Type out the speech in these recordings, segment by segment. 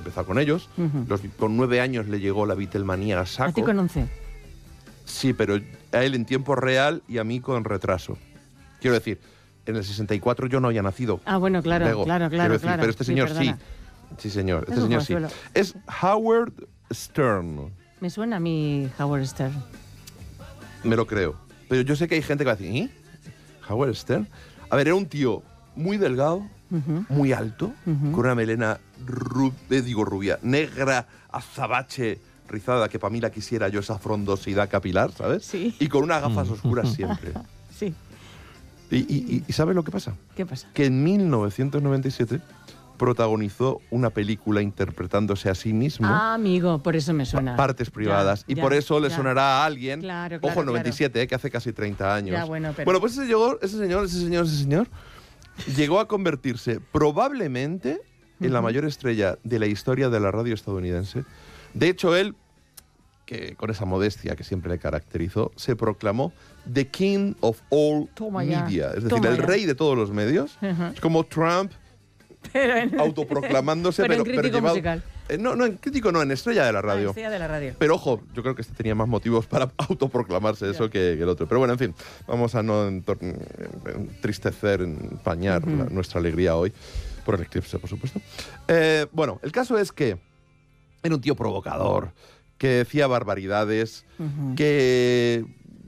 empezado con ellos. Con 9 años le llegó la Beatlemanía a saco. ¿A ti con 11? Sí, pero a él en tiempo real y a mí con retraso. Quiero decir, en el 64 yo no había nacido. Ah, bueno, claro, Luego, claro. Pero este señor sí. Sí, señor. Este señor sí. Es Howard Stern. Me suena a mí Howard Stern. Me lo creo. Pero yo sé que hay gente que va a decir, ¿Howard Stern? A ver, era un tío muy delgado, muy alto, con una melena rubia, negra, azabache, rizada, que para mí la quisiera yo esa frondosidad capilar, ¿sabes? Sí. Y con unas gafas oscuras siempre. Sí. ¿Y sabes lo que pasa? ¿Qué pasa? Que en 1997 protagonizó una película interpretándose a sí mismo. Ah, amigo, por eso me suena. Partes privadas. Y por eso le sonará a alguien. Claro, ojo, el 97, que hace casi 30 años. Ya, bueno, pero... Bueno, pues ese señor llegó a convertirse probablemente en la mayor estrella de la historia de la radio estadounidense. De hecho, él, que con esa modestia que siempre le caracterizó, se proclamó The King of All Media. Es decir, el rey de todos los medios. Es como Trump autoproclamándose, pero en crítico llevado, musical. No, en crítico no, en estrella de la radio. Estrella de la radio. Pero ojo, yo creo que este tenía más motivos para autoproclamarse eso que el otro. Pero bueno, en fin, vamos a no entristecer, empañar nuestra alegría hoy, por el eclipse, por supuesto. Bueno, el caso es que era un tío provocador, que decía barbaridades, que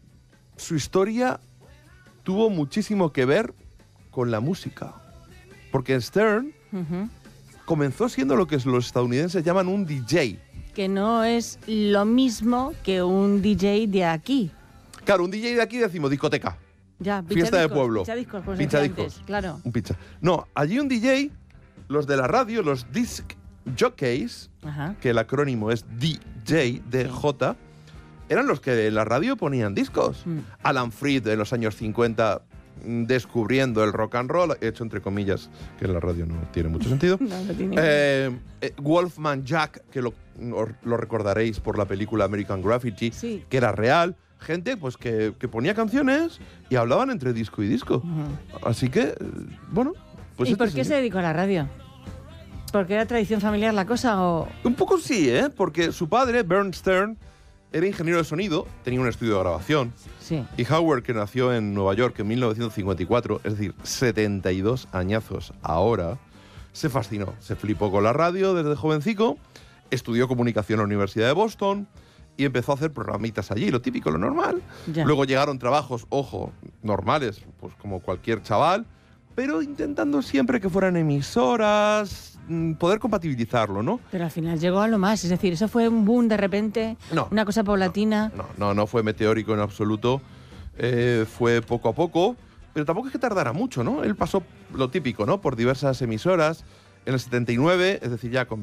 su historia tuvo muchísimo que ver con la música. Porque Stern comenzó siendo lo que los estadounidenses llaman un DJ. Que no es lo mismo que un DJ de aquí. Claro, un DJ de aquí decimos discoteca. Ya, fiesta de pueblo. Pincha discos, pues pincha discos. Claro. Un pincha. No, allí un DJ, los de la radio, los disc jockeys, que el acrónimo es DJ, DJ, eran los que en la radio ponían discos. Alan Freed en los años 50 descubriendo el rock and roll, hecho entre comillas, que en la radio no tiene mucho sentido. No tiene. Wolfman Jack, que lo recordaréis por la película American Graffiti, que era real. Gente pues que ponía canciones y hablaban entre disco y disco. Así que, bueno... Pues ¿Y por qué se dedicó a la radio? ¿Porque era tradición familiar la cosa o...? Un poco sí, porque su padre, Bern Stern, era ingeniero de sonido, tenía un estudio de grabación. Sí. Y Howard, que nació en Nueva York en 1954, es decir, 72 añazos ahora, se fascinó. Se flipó con la radio desde jovencico, estudió comunicación en la Universidad de Boston y empezó a hacer programitas allí, lo típico, lo normal. Ya. Luego llegaron trabajos, ojo, normales, pues como cualquier chaval, pero intentando siempre que fueran emisoras, poder compatibilizarlo, ¿no? Pero al final llegó a lo más, es decir, ¿eso fue un boom de repente? No. ¿Una cosa paulatina? No fue meteórico en absoluto. Fue poco a poco, pero tampoco es que tardara mucho, ¿no? Él pasó lo típico, ¿no? Por diversas emisoras. En el 79, es decir, ya con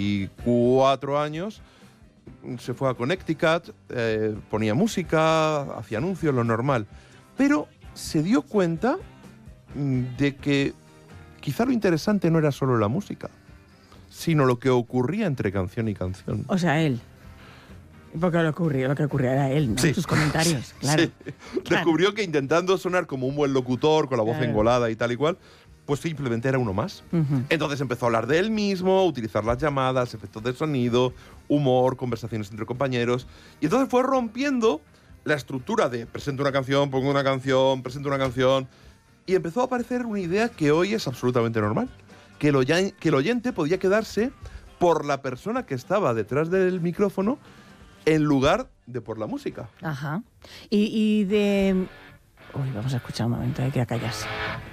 24 años, se fue a Connecticut, ponía música, hacía anuncios, lo normal. Pero se dio cuenta de que quizá lo interesante no era solo la música, sino lo que ocurría entre canción y canción. O sea, él. Porque lo que ocurría era él, ¿no? Sí. Sus comentarios, claro. Sí. Descubrió que intentando sonar como un buen locutor, con la voz engolada y tal y cual, pues simplemente era uno más. Entonces empezó a hablar de él mismo, utilizar las llamadas, efectos de sonido, humor, conversaciones entre compañeros. Y entonces fue rompiendo la estructura de presento una canción, pongo una canción, presento una canción. Y empezó a aparecer una idea que hoy es absolutamente normal. Que el oyente podía quedarse por la persona que estaba detrás del micrófono en lugar de por la música. Ajá. Y de... Uy, vamos a escuchar un momento, hay que callarse.